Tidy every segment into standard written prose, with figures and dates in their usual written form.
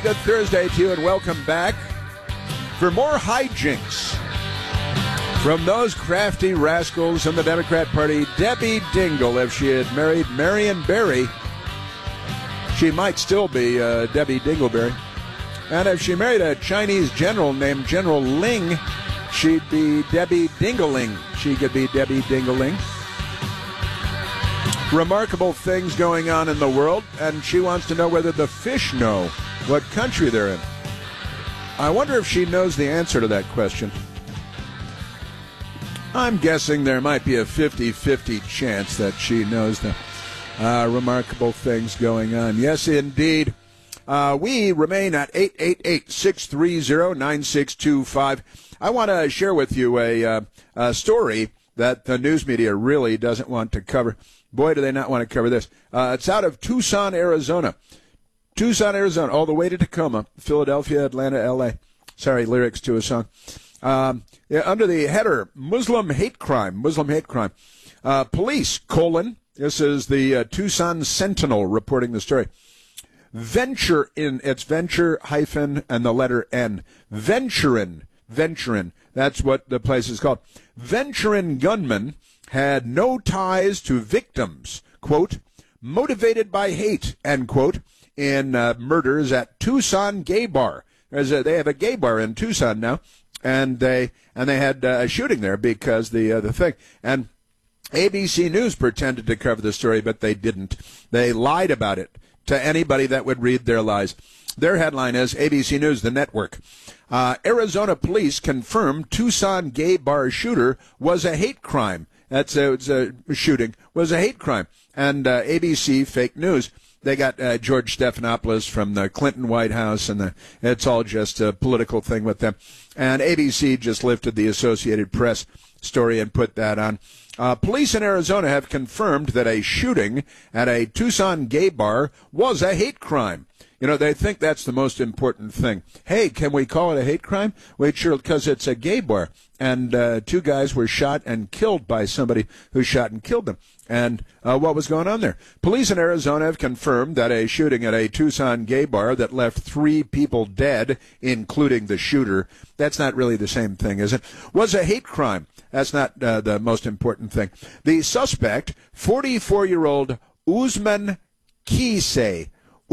Good Thursday to you and welcome back for more hijinks from those crafty rascals in the Democrat Party. Debbie Dingell, if she had married Marion Barry, she might still be Debbie Dingleberry. And if she married a Chinese general named General Ling, she'd be Debbie Dingling. She could be Debbie Dingling. Remarkable things going on in the world, and she wants to know whether the fish know what country they're in. I wonder if she knows the answer to that question. I'm guessing there might be a 50-50 chance that she knows the remarkable things going on. Yes, indeed. We remain at 888-630-9625. I want to share with you a story that the news media really doesn't want to cover. Boy, do they not want to cover this. It's out of Tucson, Arizona. Tucson, Arizona, all the way to Tacoma, Philadelphia, Atlanta, L.A. Sorry, lyrics to a song. Under the header, Muslim hate crime. Police, this is the Tucson Sentinel reporting the story. Venture and the letter N. Venturin, that's what the place is called. Venturin gunmen had no ties to victims, quote, motivated by hate, end quote, in murders at Tucson Gay Bar. They have a gay bar in Tucson now, and they had a shooting there because the thing. And ABC News pretended to cover the story, but they didn't. They lied about it to anybody that would read their lies. Their headline is ABC News, the network. Arizona police confirmed Tucson gay bar shooter was a hate crime. It's a shooting was a hate crime. And ABC fake news. They got George Stephanopoulos from the Clinton White House, and it's all just a political thing with them. And ABC just lifted the Associated Press story and put that on. Police in Arizona have confirmed that a shooting at a Tucson gay bar was a hate crime. You know, they think that's the most important thing. Hey, can we call it a hate crime? Wait, sure, because it's a gay bar. And two guys were shot and killed by somebody who shot and killed them. And what was going on there? Police in Arizona have confirmed that a shooting at a Tucson gay bar that left 3 people dead, including the shooter, that's not really the same thing, is it? Was a hate crime. That's not the most important thing. The suspect, 44-year-old Usman Keesay,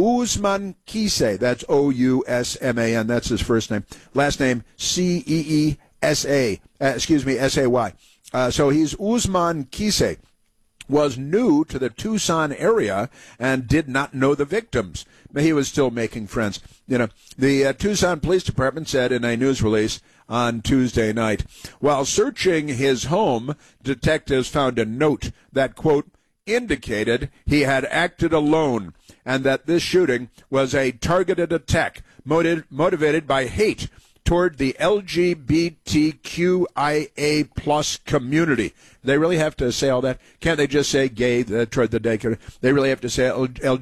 that's O-U-S-M-A-N. That's his first name. Last name, C-E-E-S-A. S-A-Y. So he's Usman Keesay. Was new to the Tucson area and did not know the victims. He was still making friends. You know, the Tucson Police Department said in a news release on Tuesday night, while searching his home, detectives found a note that, quote, indicated he had acted alone and that this shooting was a targeted attack motivated by hate toward the LGBTQIA plus community. They really have to say all that? Can't they just say gay toward the day? They really have to say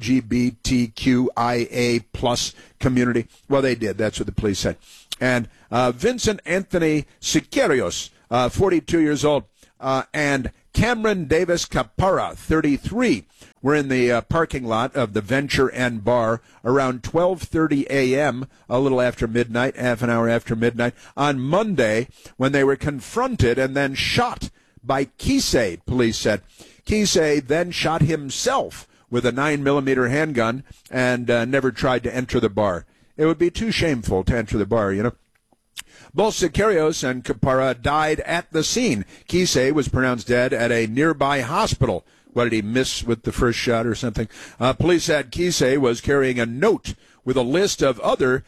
LGBTQIA plus community? Well, they did. That's what the police said. And Vincent Anthony Sicarios, 42 years old, and Cameron Davis Capara, 33, were in the parking lot of the Venture Inn Bar around 12:30 a.m., a little after midnight, half an hour after midnight, on Monday when they were confronted and then shot by Keesay, police said. Keesay then shot himself with a 9mm handgun and never tried to enter the bar. It would be too shameful to enter the bar, you know. Both Sicarios and Capara died at the scene. Keesay was pronounced dead at a nearby hospital. What, did he miss with the first shot or something? Police said Keesay was carrying a note with a list of other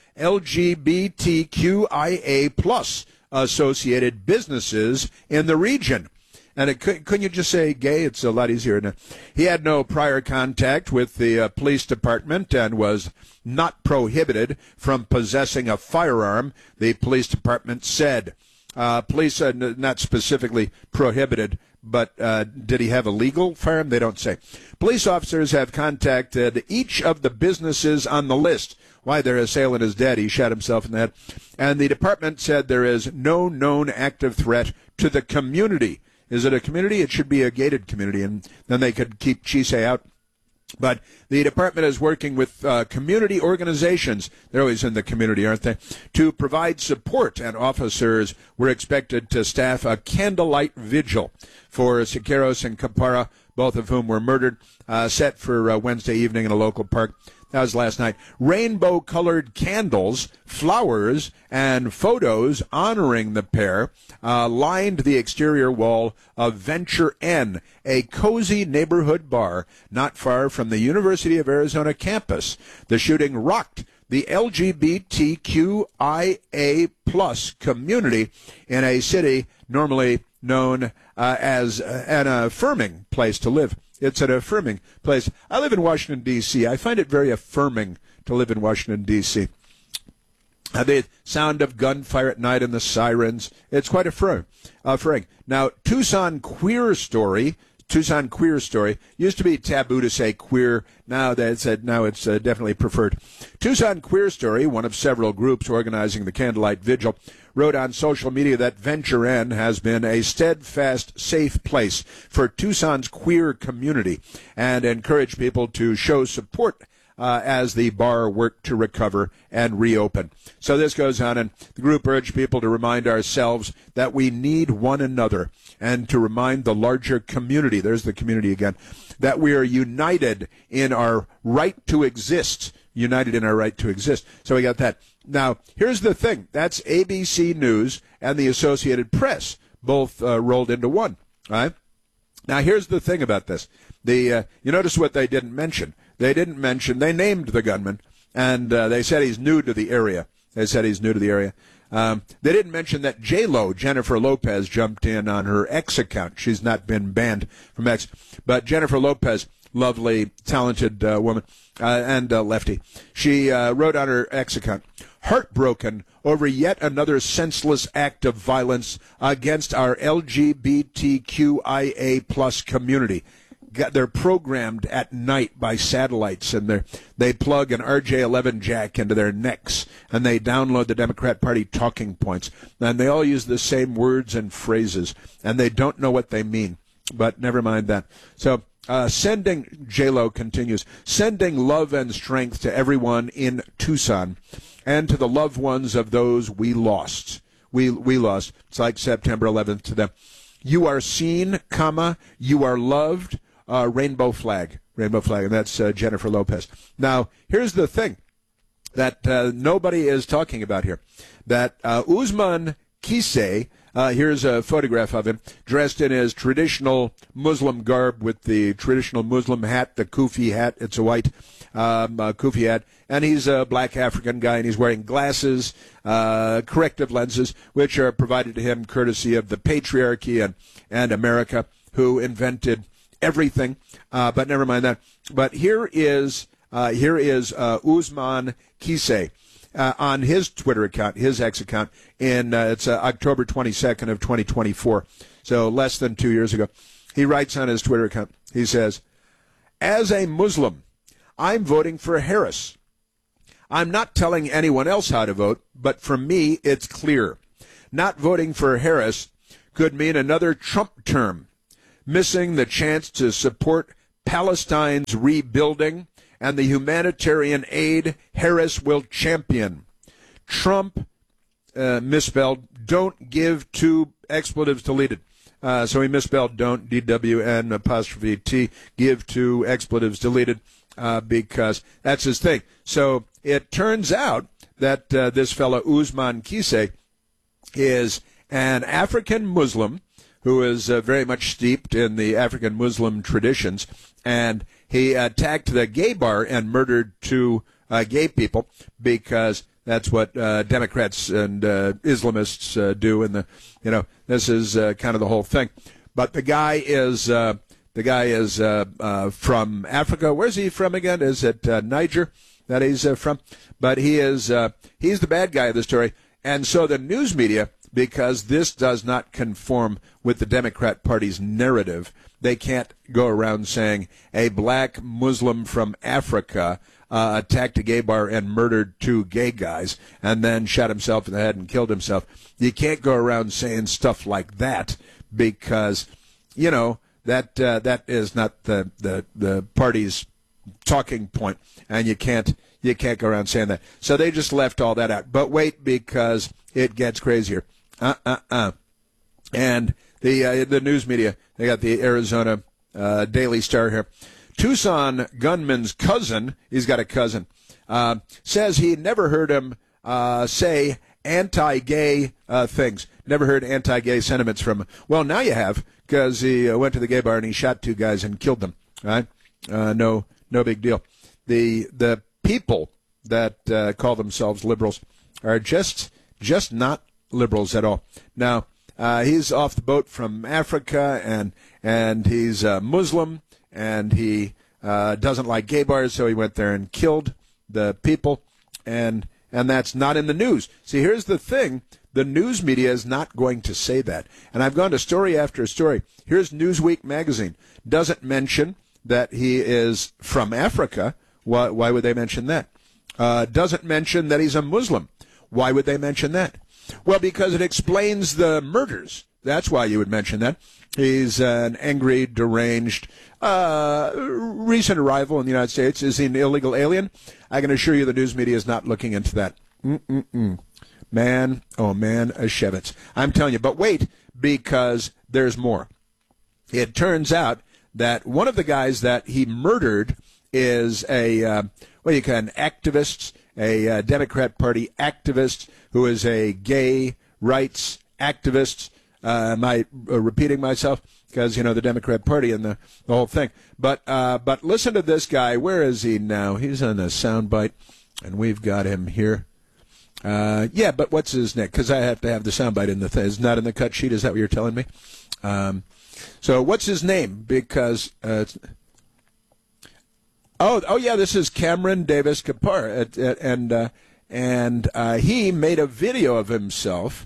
LGBTQIA plus associated businesses in the region. And couldn't you just say gay? It's a lot easier. Now. He had no prior contact with the police department and was not prohibited from possessing a firearm, the police department said. Police not specifically prohibited, but did he have a legal firearm? They don't say. Police officers have contacted each of the businesses on the list. Why, their assailant is dead. He shot himself in the head. And the department said there is no known active threat to the community. Is it a community? It should be a gated community, and then they could keep Keesay out. But the department is working with community organizations, they're always in the community, aren't they, to provide support, and officers were expected to staff a candlelight vigil for Siqueiros and Capara, both of whom were murdered, set for Wednesday evening in a local park. That was last night. Rainbow-colored candles, flowers, and photos honoring the pair lined the exterior wall of Venture N, a cozy neighborhood bar not far from the University of Arizona campus. The shooting rocked the LGBTQIA plus community in a city normally known as an affirming place to live. It's an affirming place. I live in Washington, D.C. I find it very affirming to live in Washington, D.C. The sound of gunfire at night and the sirens, it's quite affirming. Now, Tucson Queer Story used to be taboo to say queer. Now it's definitely preferred. Tucson Queer Story, one of several groups organizing the candlelight vigil, wrote on social media that Venture N has been a steadfast, safe place for Tucson's queer community and encouraged people to show support as the bar worked to recover and reopen. So this goes on, and the group urged people to remind ourselves that we need one another and to remind the larger community, there's the community again, that we are united in our right to exist. United in our right to exist. So we got that. Now, here's the thing. That's ABC News and the Associated Press, both rolled into one. All right? Now, here's the thing about this. You notice what they didn't mention. They named the gunman, and they said he's new to the area. They didn't mention that J-Lo, Jennifer Lopez, jumped in on her X account. She's not been banned from X. But Jennifer Lopez, lovely, talented woman, and lefty, she wrote on her X account, "Heartbroken over yet another senseless act of violence against our LGBTQIA plus community." They're programmed at night by satellites, and they plug an RJ11 jack into their necks, and they download the Democrat Party talking points, and they all use the same words and phrases, and they don't know what they mean. But never mind that. So J-Lo continues, sending love and strength to everyone in Tucson and to the loved ones of those we lost. We lost. It's like September 11th to them. You are seen, you are loved. Rainbow flag, and that's Jennifer Lopez. Now, here's the thing that nobody is talking about here, that Usman Kise, here's a photograph of him, dressed in his traditional Muslim garb with the traditional Muslim hat, the kufi hat. It's a white kufi hat, and he's a black African guy, and he's wearing glasses, corrective lenses, which are provided to him courtesy of the patriarchy and America, who invented everything, but never mind that. But here is Usman Kise on his Twitter account, his X account, it's October 22nd of 2024, so less than 2 years ago. He writes on his Twitter account, he says, "As a Muslim, I'm voting for Harris. I'm not telling anyone else how to vote, but for me, it's clear. Not voting for Harris could mean another Trump term, missing the chance to support Palestine's rebuilding and the humanitarian aid Harris will champion. Trump, misspelled, don't give to expletives deleted." So he misspelled don't, DWN apostrophe T, give to expletives deleted, because that's his thing. So it turns out that this fellow Usman Kise is an African Muslim who is very much steeped in the African Muslim traditions, and he attacked the gay bar and murdered two gay people because that's what Democrats and Islamists do. And this is kind of the whole thing. But the guy is from Africa. Where's he from again? Is it Niger that he's from? But he's the bad guy of the story. And so the news media, because this does not conform with the Democrat Party's narrative, they can't go around saying a black Muslim from Africa attacked a gay bar and murdered two gay guys and then shot himself in the head and killed himself. You can't go around saying stuff like that because, that is not the party's talking point, and you can't go around saying that. So they just left all that out. But wait, because it gets crazier. And the news media, they got the Arizona Daily Star here. Tucson gunman's cousin, he's got a cousin, says he never heard him say anti-gay things. Never heard anti-gay sentiments from him. Well, now you have, because he went to the gay bar and he shot 2 guys and killed them. Right? No big deal. The people that call themselves liberals are just not liberals at all. Now, he's off the boat from Africa, and he's Muslim, and he doesn't like gay bars, so he went there and killed the people, and that's not in the news. See, here's the thing. The news media is not going to say that. And I've gone to story after story. Here's Newsweek magazine. Doesn't mention that he is from Africa. Why would they mention that? Doesn't mention that he's a Muslim. Why would they mention that? Well, because it explains the murders. That's why you would mention that. He's an angry, deranged, recent arrival in the United States. Is he an illegal alien? I can assure you the news media is not looking into that. Man, oh man, a Shevitz. I'm telling you. But wait, because there's more. It turns out that one of the guys that he murdered is an activist, a Democrat Party activist who is a gay rights activist. Am I repeating myself? Because, the Democrat Party and the whole thing. But listen to this guy. Where is he now? He's on a soundbite, and we've got him here. But what's his name? Because I have to have the soundbite in the thing. It's not in the cut sheet. Is that what you're telling me? So what's his name? Because this is Cameron Davis Kapar, and he made a video of himself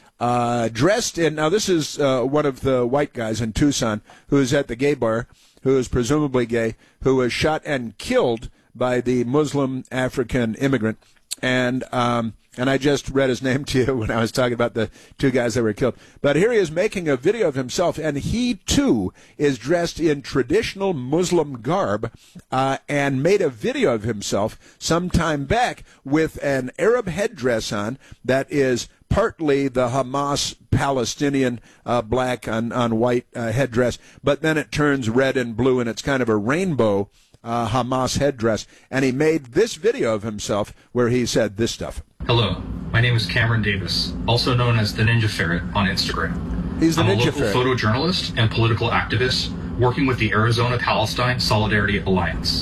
dressed in. Now this is one of the white guys in Tucson who is at the gay bar, who is presumably gay, who was shot and killed by the Muslim African immigrant, and I just read his name to you when I was talking about the 2 guys that were killed. But here he is making a video of himself, and he, too, is dressed in traditional Muslim garb and made a video of himself some time back with an Arab headdress on that is partly the Hamas Palestinian black on white headdress, but then it turns red and blue, and it's kind of a rainbow Hamas headdress. And he made this video of himself where he said this stuff. Hello, my name is Cameron Davis, also known as the Ninja Ferret on Instagram. He's the I'm Ninja a local photojournalist and political activist working with the Arizona-Palestine Solidarity Alliance.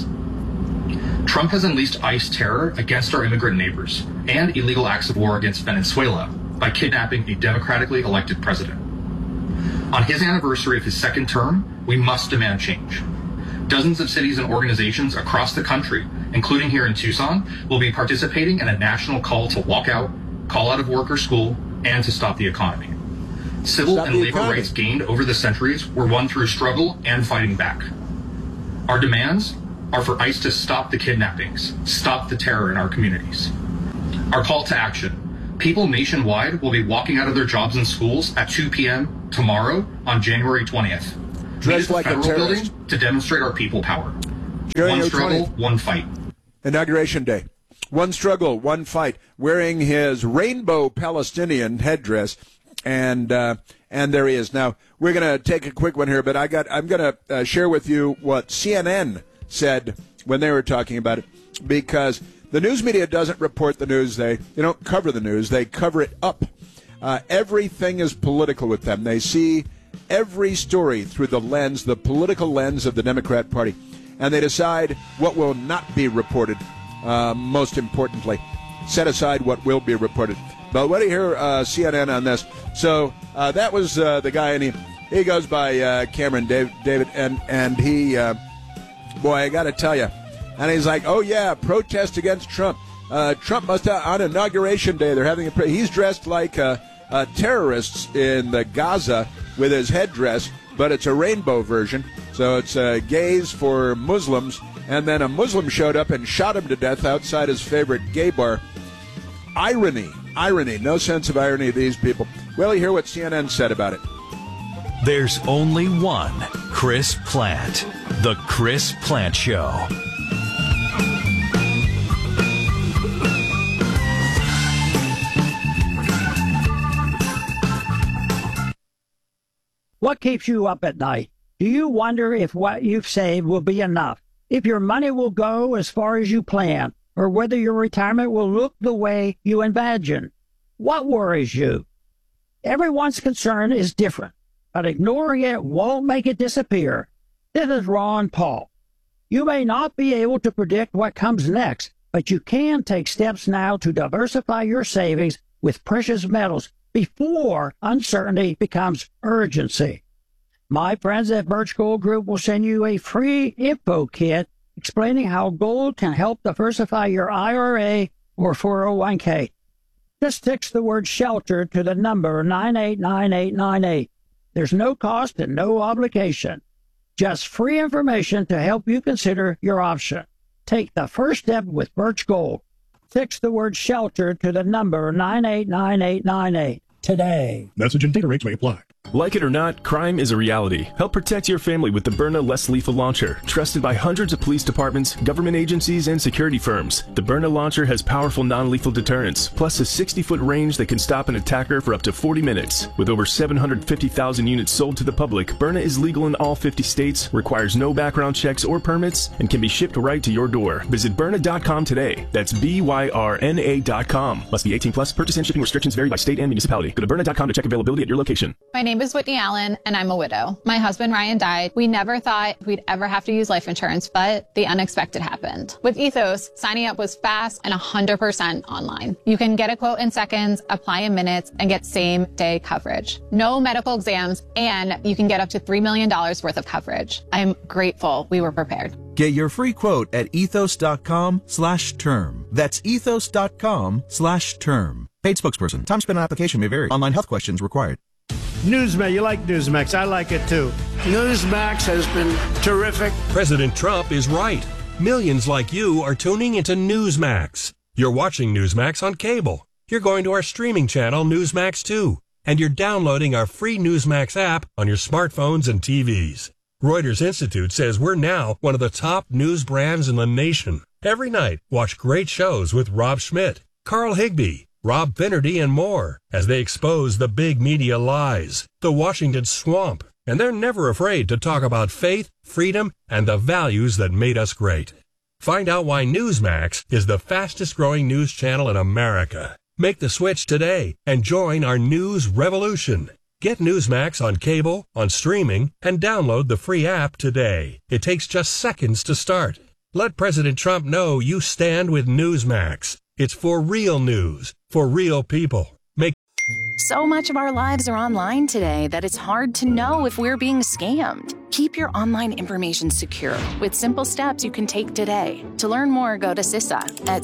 Trump has unleashed ICE terror against our immigrant neighbors and illegal acts of war against Venezuela by kidnapping a democratically elected president. On his anniversary of his second term, we must demand change. Dozens of cities and organizations across the country, including here in Tucson, will be participating in a national call to walk out, call out of work or school, and to stop the economy. Civil and labor rights gained over the centuries were won through struggle and fighting back. Our demands are for ICE to stop the kidnappings, stop the terror in our communities. Our call to action. People nationwide will be walking out of their jobs and schools at 2 p.m. tomorrow on January 20th. Dressed like a terrorist. Building to demonstrate our people power. One struggle, one fight. Inauguration Day. One struggle, one fight. Wearing his rainbow Palestinian headdress, and there he is. Now we're going to take a quick one here, but I'm going to share with you what CNN said when they were talking about it, because the news media doesn't report the news. They don't cover the news. They cover it up. Everything is political with them. They see every story through the political lens of the Democrat Party, and they decide what will not be reported. Most importantly, set aside what will be reported. But what do you hear CNN on this? So that was the guy, and he goes by Cameron David, and he, boy, I got to tell you, and he's like, oh yeah, protest against Trump. Trump must on Inauguration Day they're having he's dressed like terrorists in the Gaza with his headdress, but it's a rainbow version. So it's gays for Muslims, and then a Muslim showed up and shot him to death outside his favorite gay bar. Irony, no sense of irony, these people. Well, you hear what CNN said about it. There's only one Chris Plante, The Chris Plante Show. What keeps you up at night? Do you wonder if what you've saved will be enough? If your money will go as far as you plan? Or whether your retirement will look the way you imagine? What worries you? Everyone's concern is different, but ignoring it won't make it disappear. This is Ron Paul. You may not be able to predict what comes next, but you can take steps now to diversify your savings with precious metals before uncertainty becomes urgency. My friends at Birch Gold Group will send you a free info kit explaining how gold can help diversify your IRA or 401k. Just text the word SHELTER to the number 989898. There's no cost and no obligation. Just free information to help you consider your option. Take the first step with Birch Gold. Text the word SHELTER to the number 989898 today. Message and data rates may apply. Like it or not, crime is a reality. Help protect your family with the Byrna Less Lethal Launcher. Trusted by hundreds of police departments, government agencies, and security firms. The Byrna Launcher has powerful non-lethal deterrence, plus a 60-foot range that can stop an attacker for up to 40 minutes. With over 750,000 units sold to the public, Byrna is legal in all 50 states, requires no background checks or permits, and can be shipped right to your door. Visit Byrna.com today. That's BYRNA.com. Must be 18 plus. Purchase and shipping restrictions vary by state and municipality. Go to Byrna.com to check availability at your location. My name is Whitney Allen, and I'm a widow. My husband, Ryan, died. We never thought we'd ever have to use life insurance, but the unexpected happened. With Ethos, signing up was fast and 100% online. You can get a quote in seconds, apply in minutes, and get same-day coverage. No medical exams, and you can get up to $3 million worth of coverage. I'm grateful we were prepared. Get your free quote at ethos.com/term. That's ethos.com/term. Paid spokesperson. Time spent on application may vary. Online health questions required. Newsmax, you like Newsmax. I like it too. Newsmax has been terrific. President Trump is right. Millions like you are tuning into Newsmax. You're watching Newsmax on cable. You're going to our streaming channel, Newsmax 2. And you're downloading our free Newsmax app on your smartphones and TVs. Reuters Institute says we're now one of the top news brands in the nation. Every night, watch great shows with Rob Schmidt, Carl Higbie, Rob Finnerty, and more as they expose the big media lies, the Washington swamp, and they're never afraid to talk about faith, freedom, and the values that made us great. Find out why Newsmax is the fastest growing news channel in America. Make the switch today and join our news revolution. Get Newsmax on cable, on streaming, and download the free app today. It takes just seconds to start. Let President Trump know you stand with Newsmax. It's for real news, for real people. So much of our lives are online today that it's hard to know if we're being scammed. Keep your online information secure with simple steps you can take today. To learn more, go to CISA at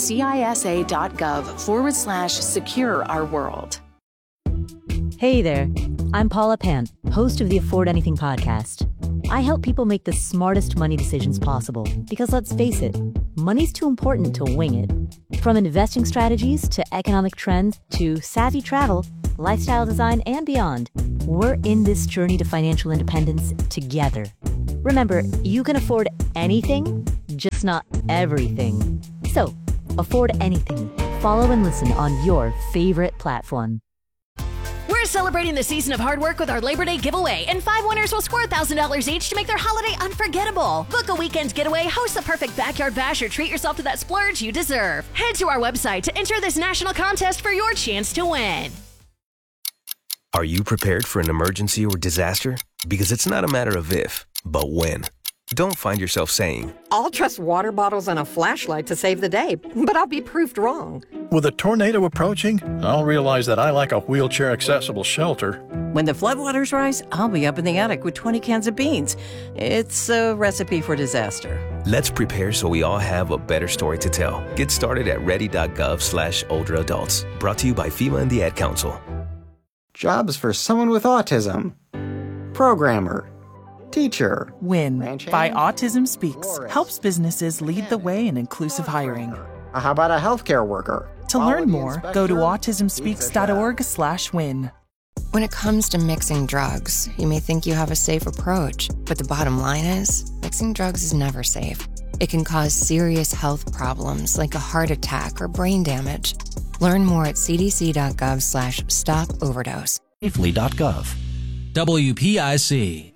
cisa.gov/secure our world. Hey there, I'm Paula Pant, host of the Afford Anything podcast. I help people make the smartest money decisions possible because, let's face it, money's too important to wing it. From investing strategies to economic trends to savvy travel, lifestyle design, and beyond, we're in this journey to financial independence together. Remember, you can afford anything, just not everything. So, afford anything. Follow and listen on your favorite platform. We're celebrating the season of hard work with our Labor Day giveaway, and 5 winners will score $1,000 each to make their holiday unforgettable. Book a weekend getaway, host the perfect backyard bash, or treat yourself to that splurge you deserve. Head to our website to enter this national contest for your chance to win. Are you prepared for an emergency or disaster? Because it's not a matter of if, but when. Don't find yourself saying, I'll trust water bottles and a flashlight to save the day, but I'll be proved wrong. With a tornado approaching, I'll realize that I like a wheelchair-accessible shelter. When the floodwaters rise, I'll be up in the attic with 20 cans of beans. It's a recipe for disaster. Let's prepare so we all have a better story to tell. Get started at ready.gov/older adults. Brought to you by FEMA and the Ad Council. Jobs for someone with autism. Programmer. Teacher. WIN by Autism Speaks helps businesses lead the way in inclusive hiring. How about a healthcare worker? To learn more, go to autismspeaks.org/win. When it comes to mixing drugs, you may think you have a safe approach, but the bottom line is, mixing drugs is never safe. It can cause serious health problems like a heart attack or brain damage. Learn more at cdc.gov/stop overdose. Safely.gov. WPIC.